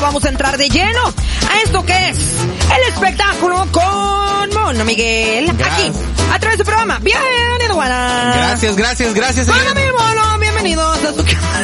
vamos a entrar de lleno a esto que es el espectáculo con Mono Miguel. Aquí, a través del programa. Bienvenido, Guana. Gracias. Hola, mi Mono, bienvenidos a su...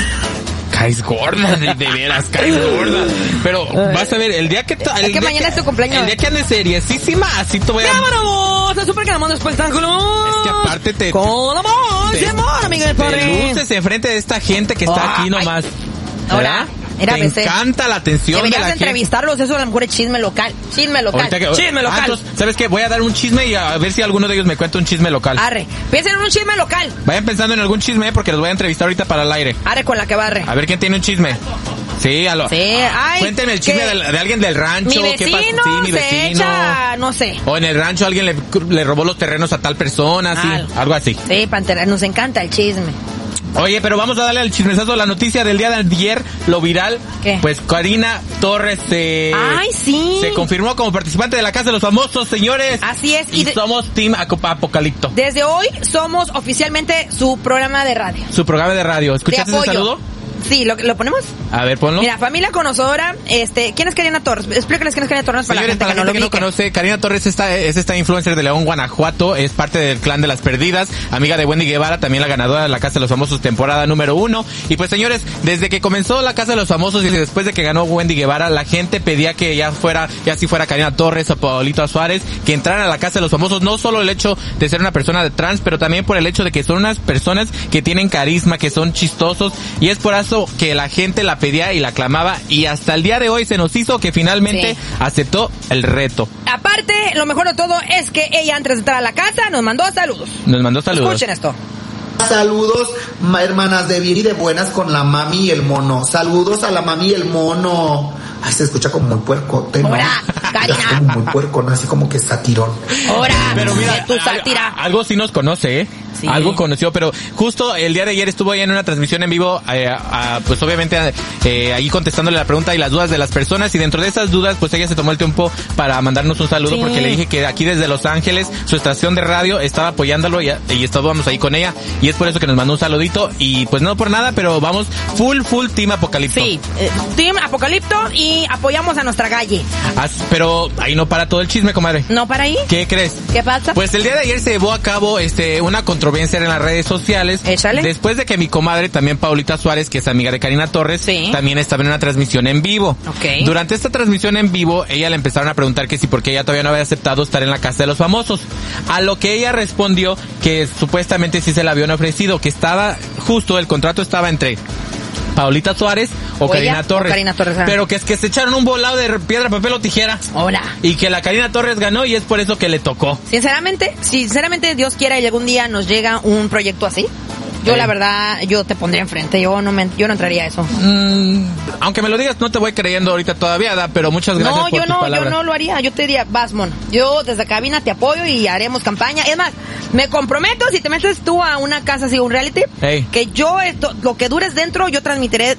Caes gorda, de veras, caes gorda. Pero vas a ver, el día que... Es que mañana es tu cumpleaños. El día que andes seriesísima, así te voy a... ¡Vámonos! ¡A Super Calamón de Espectáculo! Es que aparte te... ¡Con la voz de Mono Miguel, padre! Te luces enfrente de esta gente que está aquí nomás. Ahora... Era te encanta la atención de la gente. Entrevistarlos, eso a lo mejor es chisme local. Chisme local. Entonces, ¿sabes qué? Voy a dar un chisme y a ver si alguno de ellos me cuenta un chisme local. Arre. Piensen en un chisme local. Vayan pensando en algún chisme porque los voy a entrevistar ahorita para el aire. Arre con la que barre. A ver quién tiene un chisme. Sí, ay. Cuéntenme el chisme de alguien del rancho. Mi vecino, mi vecino. No sé. O en el rancho alguien le robó los terrenos a tal persona, algo así. Sí, Pantera, nos encanta el chisme. Oye, pero vamos a darle al chismesazo la noticia del día de ayer, lo viral. ¿Qué? Pues Karina Torres se confirmó como participante de la Casa de los Famosos, señores. Así es. Y somos Team Apocalipto. Desde hoy somos oficialmente su programa de radio. ¿Escuchaste ese saludo? Sí, ¿lo ponemos? A ver, ponlo. Mira, familia conocedora, ¿quién es Karina Torres? Explícales quién es Karina Torres para señores, la gente que no conoce. Karina Torres es esta influencer de León, Guanajuato, es parte del clan de las perdidas, amiga de Wendy Guevara, también la ganadora de la Casa de los Famosos temporada número 1. Y pues, señores, desde que comenzó la Casa de los Famosos y después de que ganó Wendy Guevara, la gente pedía que ya si fuera Karina Torres o Paulita Suárez, que entraran a la Casa de los Famosos, no solo el hecho de ser una persona de trans, pero también por el hecho de que son unas personas que tienen carisma, que son chistosos, y es por eso que la gente la pedía y la aclamaba, y hasta el día de hoy se nos hizo que finalmente aceptó el reto. Aparte, lo mejor de todo es que ella, antes de entrar a la casa, nos mandó saludos. Escuchen esto. Saludos, hermanas de bien y de buenas con la mami y el mono. Saludos a la mami y el mono. Ay, se escucha como muy puercote, ¿no? Ahora, Karina. Como muy puerco, ¿no? Así como que satirón. Ahora, pero mira, tu sátira. Algo sí nos conoce, ¿eh? Sí. Algo conoció, pero justo el día de ayer estuvo ahí en una transmisión en vivo, pues obviamente ahí contestándole la pregunta y las dudas de las personas, y dentro de esas dudas pues ella se tomó el tiempo para mandarnos un saludo, porque le dije que aquí desde Los Ángeles su estación de radio estaba apoyándolo y estábamos ahí con ella, y es por eso que nos mandó un saludito, y pues no por nada, pero vamos full Team Apocalipto. Sí, Team Apocalipto, y apoyamos a nuestra galle. Pero ahí no para todo el chisme, comadre. ¿No para ahí? ¿Qué crees? ¿Qué pasa? Pues el día de ayer se llevó a cabo una controversia en las redes sociales. Échale. Después de que mi comadre, también Paulita Suárez, que es amiga de Karina Torres, también estaba en una transmisión en vivo. Okay. Durante esta transmisión en vivo, ella le empezaron a preguntar que si porque ella todavía no había aceptado estar en la Casa de los Famosos. A lo que ella respondió que supuestamente sí se la habían ofrecido, que estaba justo, el contrato estaba entre Paulita Suárez o Karina Torres. Pero que es que se echaron un volado de piedra, papel o tijera. Hola. Y que la Karina Torres ganó, y es por eso que le tocó. Sinceramente, Dios quiera y algún día nos llega un proyecto así. Yo la verdad, yo te pondría enfrente, yo no entraría a eso. Aunque me lo digas, no te voy creyendo ahorita todavía, pero muchas gracias por tus palabras. Yo no lo haría, yo te diría, vas, Mon, yo desde cabina te apoyo y haremos campaña. Es más, me comprometo, si te metes tú a una casa así, un reality, que yo, lo que dures dentro, yo transmitiré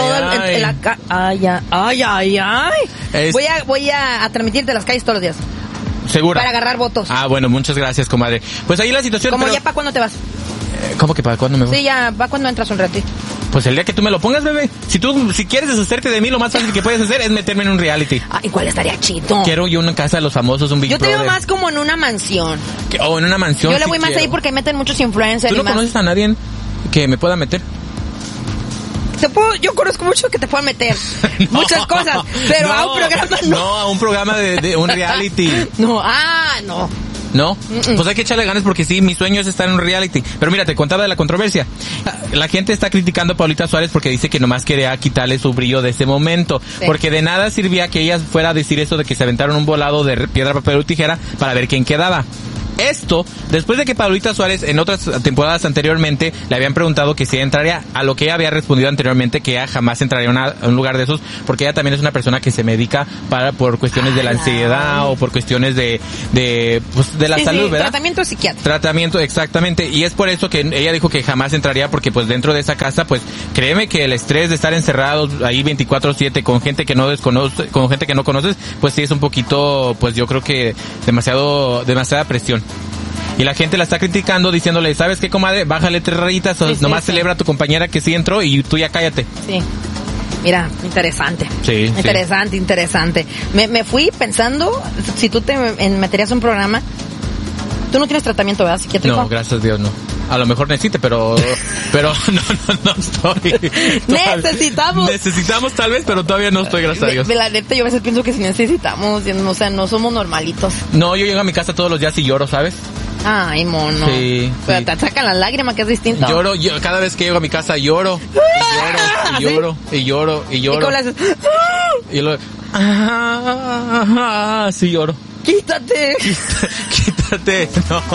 Voy a transmitirte las calles todos los días. ¿Segura? Para agarrar votos. Bueno, muchas gracias, comadre. Pues ahí la situación... ¿Ya para cuándo te vas? ¿Cómo que para cuándo me voy? Sí, ya, ¿para cuándo entras un ratito? Pues el día que tú me lo pongas, bebé. Si quieres deshacerte de mí, lo más fácil que puedes hacer es meterme en un reality. ¿Y cuál estaría chido? Quiero yo una Casa de los Famosos, un Big Brother. Yo te veo más como en una mansión. O en una mansión. Yo le voy más ahí porque meten muchos influencers. ¿Tú no conoces a nadie que me pueda meter? Yo conozco mucho que te puedan meter muchas cosas, pero a un programa no. No, a un programa de un reality. No. ¿No? Pues hay que echarle ganas porque sí, mi sueño es estar en un reality. Pero mira, te contaba de la controversia. La gente está criticando a Paulita Suárez porque dice que nomás quería quitarle su brillo de ese momento. Sí. Porque de nada servía que ella fuera a decir eso de que se aventaron un volado de piedra, papel o tijera para ver quién quedaba. Esto, después de que Paulita Suárez en otras temporadas anteriormente le habían preguntado que si entraría, a lo que ella había respondido anteriormente que ella jamás entraría a un lugar de esos, porque ella también es una persona que se medica por cuestiones de la ansiedad o por cuestiones de la salud, ¿verdad? Tratamiento psiquiátrico. Tratamiento, exactamente, y es por eso que ella dijo que jamás entraría, porque pues dentro de esa casa, pues créeme que el estrés de estar encerrados ahí 24/7 con gente que no desconoce, con gente que no conoces, pues sí es un poquito, pues yo creo que demasiada presión. Y la gente la está criticando diciéndole, ¿sabes qué, comadre? Bájale 3 rayitas, nomás celebra a tu compañera que sí entró y tú ya cállate. Sí. Mira, interesante. Sí. Interesante. Me fui pensando, si tú te meterías a un programa, tú no tienes tratamiento, ¿verdad? Psiquiátrico. No, gracias a Dios, no. A lo mejor necesite, pero no estoy. Necesitamos tal vez, pero todavía no estoy, gracias a Dios. La neta, yo a veces pienso que si necesitamos, o sea, no somos normalitos. No, yo llego a mi casa todos los días y lloro, ¿sabes? Ay, mono. Sí. Pero te sacan las lágrimas, que es distinto. Lloro, cada vez que llego a mi casa lloro. Y lloro. ¿Y cómo le haces? Y luego... sí lloro. Quítate. Quítate.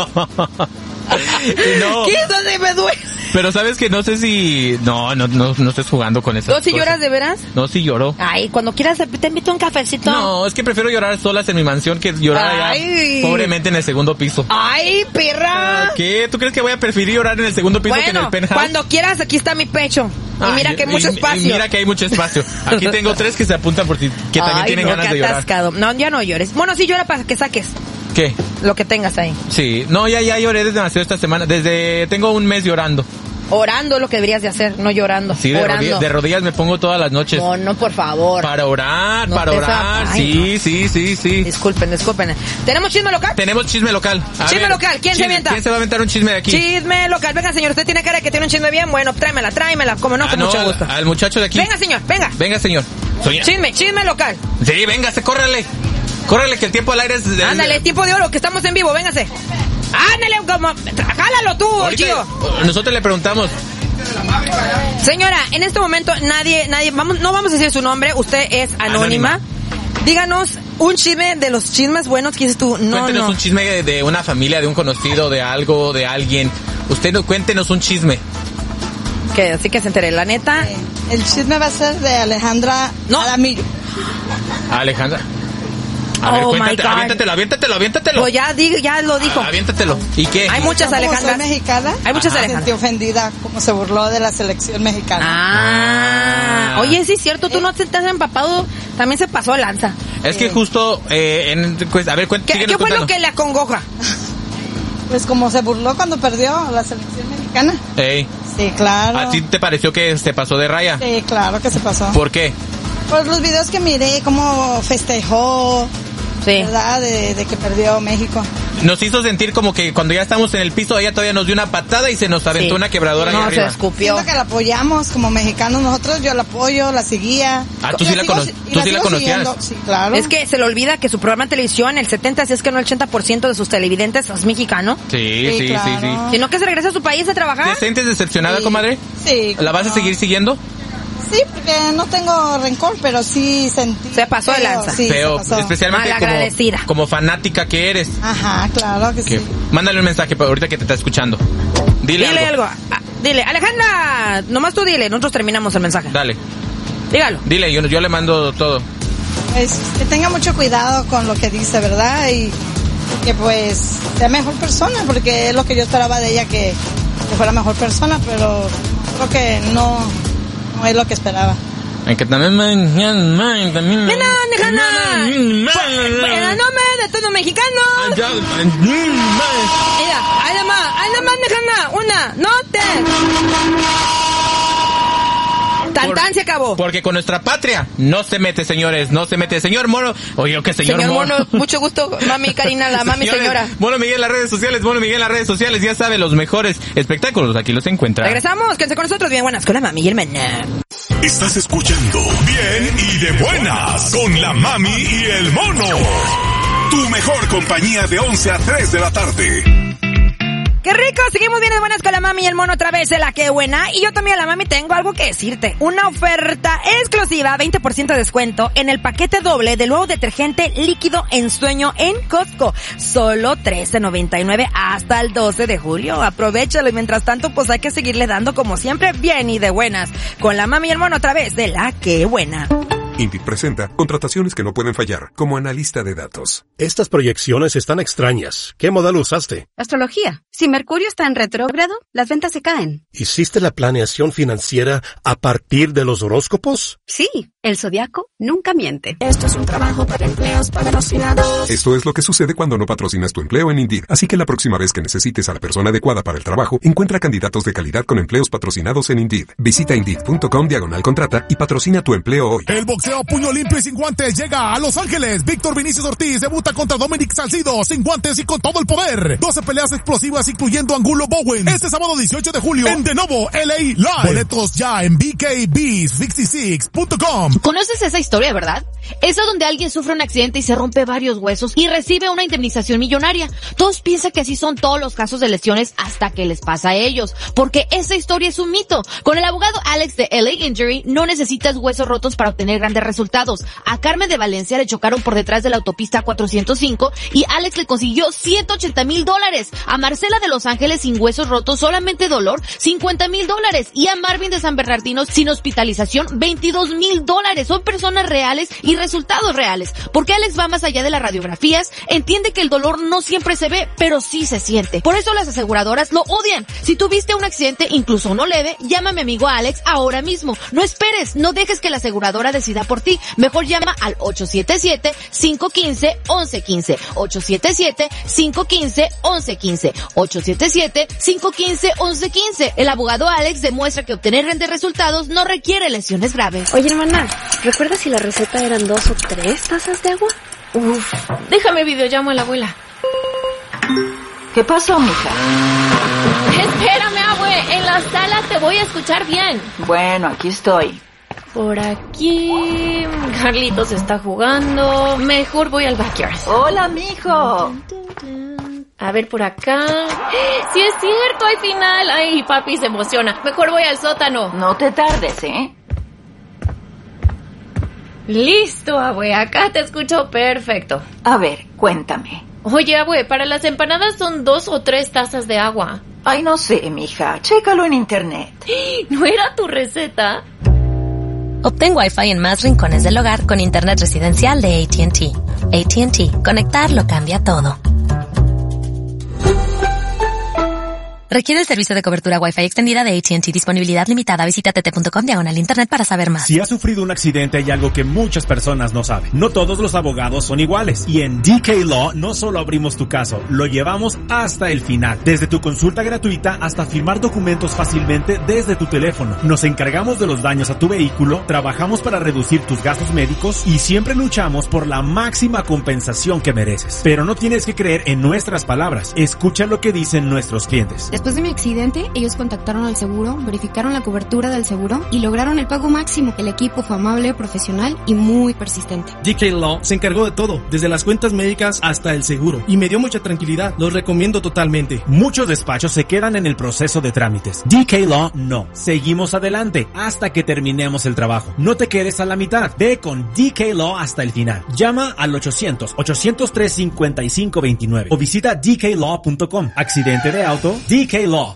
No. Quítate, me duele. Pero sabes que no sé si... No estés jugando con eso. ¿No, si lloras de veras? No, sí lloro. Ay, cuando quieras te invito a un cafecito. No, es que prefiero llorar solas en mi mansión que llorar allá pobremente en el segundo piso. Ay, perra. ¿Qué? ¿Tú crees que voy a preferir llorar en el segundo piso que en el penthouse? Cuando quieras, aquí está mi pecho. Y mira que hay mucho espacio. Y mira que hay mucho espacio. Aquí tengo 3 que se apuntan por ti, que también tienen ganas de llorar. Atascado. No, ya no llores. Bueno, sí llora para que saques. ¿Qué? Lo que tengas ahí. Sí. No, ya lloré demasiado esta semana. Tengo un mes llorando. Orando es lo que deberías de hacer, no llorando. Sí, de rodillas me pongo todas las noches. No, por favor. Para orar. Sí, no. Sí. Disculpen. ¿Tenemos chisme local? Tenemos chisme local. Local, ¿quién se avienta? ¿Quién se va a aventar un chisme de aquí? Chisme local, venga señor, usted tiene cara de que tiene un chisme bien, bueno, tráemela, como no, con mucho gusto. Al muchacho de aquí. Venga señor, venga. Venga señor. Chisme local. Sí, véngase, córrele, que el tiempo al aire es... Ándale, tiempo de oro, que estamos en vivo, véngase. Ándale, jálalo tú, chico. Nosotros le preguntamos. Señora, en este momento nadie, no vamos a decir su nombre, usted es anónima. Díganos un chisme de los chismes buenos que dices tú. Cuéntenos un chisme de una familia, de un conocido, de algo, de alguien. Cuéntenos un chisme. Que así que se entere, la neta. El chisme va a ser de Alejandra Alamillo. Alejandra. A ver, aviéntatelo. Pues ya lo dijo. Aviéntatelo. ¿Y qué? Hay muchas Alejandras. Mexicana. Hay muchas Alejandras. Me sentí ofendida como se burló de la selección mexicana. Oye, sí es cierto, tú no te has empapado, también se pasó de lanza. Es que justo, a ver, ¿Qué fue lo que le acongoja? Pues como se burló cuando perdió la selección mexicana. Ey. Sí, claro. ¿A ti te pareció que se pasó de raya? Sí, claro que se pasó. ¿Por qué? Por los videos que miré, cómo festejó. Sí. ¿Verdad? De que perdió México. Nos hizo sentir como que cuando ya estamos en el piso, ella todavía nos dio una patada y se nos aventó una quebradora ahí arriba. Se escupió. Siento que la apoyamos como mexicanos nosotros, yo la apoyo, la seguía. ¿Tú sí la conocías? Sí, claro. Es que se le olvida que su programa de televisión, el 70, si es que no el 80% de sus televidentes es mexicano. Sí. Sino que se regresa a su país a trabajar. ¿Te sientes decepcionada, comadre? Sí. ¿La vas a seguir siguiendo? Sí, porque no tengo rencor, pero sí sentí... Se pasó de lanza. Sí, pero especialmente como fanática que eres. Ajá, claro que sí. Mándale un mensaje ahorita que te está escuchando. Dile algo. Dile, Alejandra, nomás tú dile, nosotros terminamos el mensaje. Dale. Dígalo. Dile, yo le mando todo. Pues que tenga mucho cuidado con lo que dice, ¿verdad? Y que pues sea mejor persona, porque es lo que yo esperaba de ella, que fuera mejor persona, pero creo que no es lo que esperaba. Que también también el nombre de todo mexicano. Mira, nada más, una, no te. Tantán se acabó. Porque con nuestra patria no se mete, señores, no se mete. Señor Mono, oye, que señor Mono, mucho gusto, mami Karina, la mami señora. Mono Miguel en las redes sociales, ya sabe, los mejores espectáculos, aquí los encuentra. Regresamos, quédense con nosotros, bien buenas, con la mami y el maná. Estás escuchando Bien y de Buenas con la mami y el mono. Tu mejor compañía de 11 a 3 de la tarde. ¡Qué rico! Seguimos bien de buenas con la mami y el mono otra vez de la que buena. Y yo también, la mami, tengo algo que decirte. Una oferta exclusiva, 20% de descuento en el paquete doble del nuevo detergente líquido Ensueño en Costco. Solo $13.99 hasta el 12 de julio. Aprovechalo y mientras tanto, pues hay que seguirle dando como siempre bien y de buenas. Con la mami y el mono otra vez de la que buena. Indeed presenta contrataciones que no pueden fallar, como analista de datos. Estas proyecciones están extrañas. ¿Qué modelo usaste? Astrología. Si Mercurio está en retrógrado, las ventas se caen. ¿Hiciste la planeación financiera a partir de los horóscopos? Sí, el zodiaco nunca miente. Esto es un trabajo para empleos patrocinados. Esto es lo que sucede cuando no patrocinas tu empleo en Indeed. Así que la próxima vez que necesites a la persona adecuada para el trabajo, encuentra candidatos de calidad con empleos patrocinados en Indeed. Visita Indeed.com/contrata y patrocina tu empleo hoy. El boxeo puño limpio y sin guantes llega a Los Ángeles. Víctor Vinicius Ortiz debuta contra Dominic Salcido sin guantes y con todo el poder. 12 peleas explosivas incluyendo Angulo Bowen. Este sábado 18 de julio en De Novo, LA Live. Boletos ya en BKB66.com. ¿Conoces esa historia, verdad? Esa donde alguien sufre un accidente y se rompe varios huesos y recibe una indemnización millonaria. Todos piensan que así son todos los casos de lesiones hasta que les pasa a ellos, porque esa historia es un mito. Con el abogado Alex de LA Injury no necesitas huesos rotos para obtener grandes resultados. A Carmen de Valencia le chocaron por detrás de la autopista 405 y Alex le consiguió $180,000. A Marcela de Los Ángeles sin huesos rotos, solamente dolor, $50,000. Y a Marvin de San Bernardino sin hospitalización, $22,000. Son personas reales y resultados reales. Porque Alex va más allá de las radiografías, entiende que el dolor no siempre se ve, pero sí se siente. Por eso las aseguradoras lo odian. Si tuviste un accidente, incluso uno leve, llama a mi amigo Alex ahora mismo. No esperes, no dejes que la aseguradora decida por ti. Mejor llama al 877-515-1115. 877-515-1115. 877-515-1115. El abogado Alex demuestra que obtener grandes resultados no requiere lesiones graves. Oye, hermana, ¿recuerdas si la receta eran 2 o 3 tazas de agua? Uf, déjame videollamo a la abuela. ¿Qué pasó, mija? Espérame, abue, en la sala te voy a escuchar bien. Bueno, aquí estoy. Por aquí, Carlitos está jugando. Mejor voy al backyard. Hola, mijo. A ver, por acá. ¡Sí es cierto, al final! Ay, papi se emociona. Mejor voy al sótano. No te tardes, ¿eh? Listo, abue, acá te escucho perfecto. A ver, cuéntame. Oye, abue, para las empanadas son 2 o 3 tazas de agua. Ay, no sé, mija. Chécalo en internet. ¿No era tu receta? Obtén Wi-Fi en más rincones del hogar con internet residencial de AT&T. AT&T. Conectar lo cambia todo. Requiere el servicio de cobertura Wi-Fi extendida de AT&T. Disponibilidad limitada. Visita tt.com/internet para saber más. Si has sufrido un accidente, hay algo que muchas personas no saben. No todos los abogados son iguales. Y en DK Law no solo abrimos tu caso, lo llevamos hasta el final. Desde tu consulta gratuita hasta firmar documentos fácilmente desde tu teléfono. Nos encargamos de los daños a tu vehículo, trabajamos para reducir tus gastos médicos y siempre luchamos por la máxima compensación que mereces. Pero no tienes que creer en nuestras palabras. Escucha lo que dicen nuestros clientes. Después de mi accidente, ellos contactaron al seguro, verificaron la cobertura del seguro y lograron el pago máximo. El equipo fue amable, profesional y muy persistente. DK Law se encargó de todo, desde las cuentas médicas hasta el seguro, y me dio mucha tranquilidad. Los recomiendo totalmente. Muchos despachos se quedan en el proceso de trámites. DK Law no. Seguimos adelante hasta que terminemos el trabajo. No te quedes a la mitad. Ve con DK Law hasta el final. Llama al 800-803-5529 o visita dklaw.com. Accidente de auto, DK Law,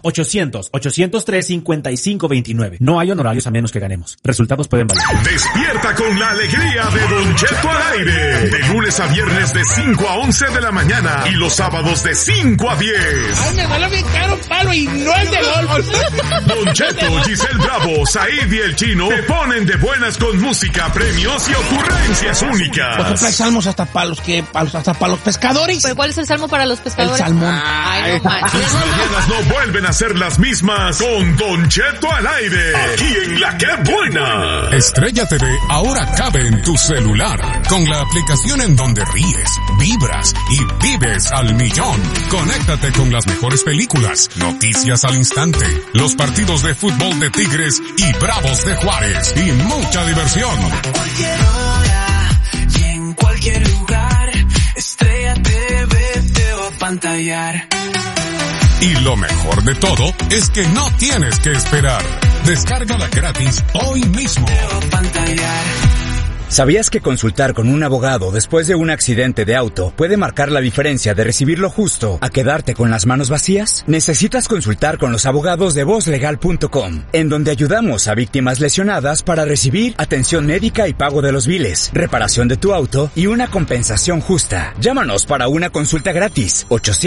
800-803-5529. No hay honorarios a menos que ganemos. Resultados pueden variar. Despierta con la alegría de Don Cheto al aire. De lunes a viernes de 5 a 11 de la mañana y los sábados de 5 a 10. Ay, me duele bien caro, palo, y no es de golf. Don Cheto, Giselle Bravo, Said y el Chino te ponen de buenas con música, premios y ocurrencias únicas. Por ejemplo, hay salmos hasta para los pescadores. ¿Pero cuál es el salmo para los pescadores? El salmón. Ay, no manches. Tus mañanas no vuelven a ser las mismas con Don Cheto al aire. Aquí en La Que Buena. Estrella TV ahora cabe en tu celular. Con la aplicación en donde ríes, vibras y vives al millón. Conéctate con las mejores películas, noticias al instante, los partidos de fútbol de Tigres y Bravos de Juárez y mucha diversión. A cualquier hora y en cualquier lugar, Estrella TV te va a pantallar. Y lo mejor de todo es que no tienes que esperar. Descárgala gratis hoy mismo. ¿Sabías que consultar con un abogado después de un accidente de auto puede marcar la diferencia de recibir lo justo a quedarte con las manos vacías? Necesitas consultar con los abogados de vozlegal.com, en donde ayudamos a víctimas lesionadas para recibir atención médica y pago de los biles, reparación de tu auto y una compensación justa. Llámanos para una consulta gratis.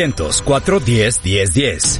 800-410-1010.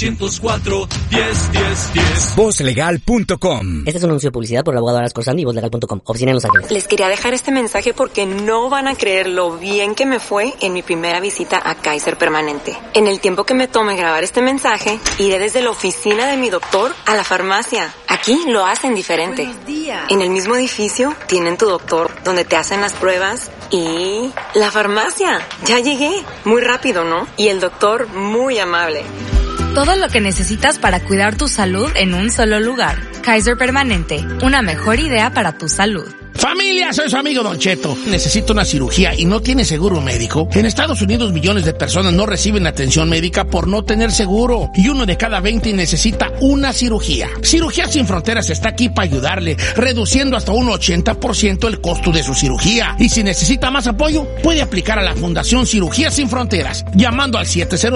800-410-1010. Vozlegal.com. Este es un anuncio de publicidad por el abogado Aras Corsandi y vozlegal.com. Oficina en Los Ángeles. Les quería dejar este mensaje porque no van a creer lo bien que me fue en mi primera visita a Kaiser Permanente. En el tiempo que me tome grabar este mensaje, iré desde la oficina de mi doctor a la farmacia. Aquí lo hacen diferente. Buenos días. En el mismo edificio tienen tu doctor, donde te hacen las pruebas, y la farmacia. Ya llegué. Muy rápido, ¿no? Y el doctor muy amable. Todo lo que necesitas para cuidar tu salud en un solo lugar. Kaiser Permanente, una mejor idea para tu salud. Familia, soy su amigo Don Cheto. Necesito una cirugía y no tiene seguro médico. En Estados Unidos millones de personas no reciben atención médica por no tener seguro. Y 1 de cada 20 necesita una cirugía. Cirugías Sin Fronteras está aquí para ayudarle, reduciendo hasta un 80% el costo de su cirugía. Y si necesita más apoyo, puede aplicar a la Fundación Cirugías Sin Fronteras, llamando al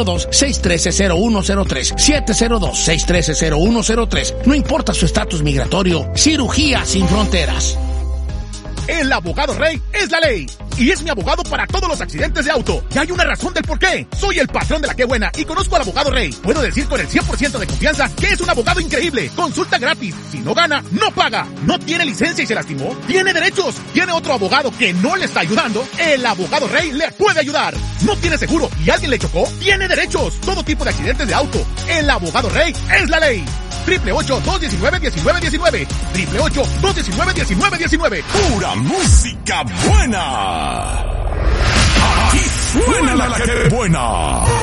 702-613-0103. 702-613-0103. No importa su estatus migratorio. Cirugías Sin Fronteras. El abogado Rey es la ley. Y es mi abogado para todos los accidentes de auto. Y hay una razón del por qué. Soy el patrón de la que buena y conozco al abogado Rey. Puedo decir con el 100% de confianza que es un abogado increíble. Consulta gratis. Si no gana, no paga. No tiene licencia y se lastimó. Tiene derechos. Tiene otro abogado que no le está ayudando. El abogado Rey le puede ayudar. No tiene seguro y alguien le chocó. Tiene derechos. Todo tipo de accidentes de auto. El abogado Rey es la ley. 888-219-1919. 888-219-1919. Pura música buena. Aquí suena la que buena.